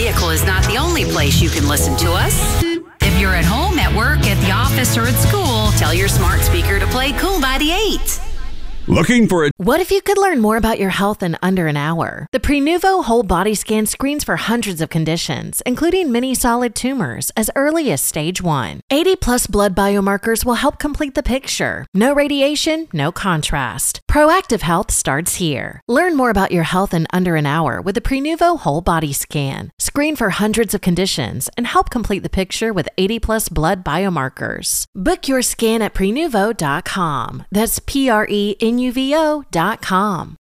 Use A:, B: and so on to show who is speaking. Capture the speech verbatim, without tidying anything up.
A: vehicle is not the only place you can listen to us. If you're at home, at work, at the office, or at school, tell your smart speaker to play Cool ninety-eight.
B: Looking for it?
C: What if you could learn more about your health in under an hour? The Prenuvo Whole Body Scan screens for hundreds of conditions, including many solid tumors, as early as stage one. eighty plus blood biomarkers will help complete the picture. No radiation, no contrast. Proactive health starts here. Learn more about your health in under an hour with the Prenuvo Whole Body Scan. Screen for hundreds of conditions and help complete the picture with eighty plus blood biomarkers. Book your scan at prenuvo dot com. That's P R E N U V O dot com.